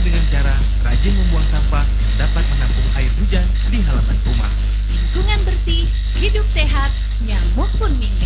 dengan cara rajin membuang sampah yang dapat menampung air hujan di halaman rumah. Lingkungan bersih, hidup sehat, nyamuk pun minum.